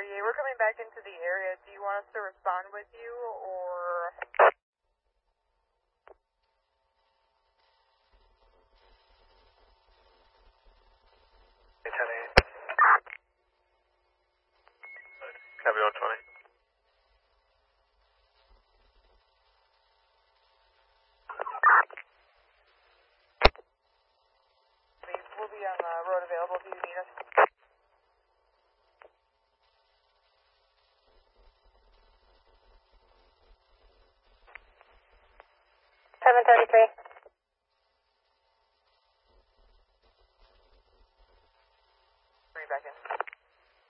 738, we're coming back into the area. Do you want us to respond with you, or? 10-8. Copy 120. We'll be on the road available if you need us. 733.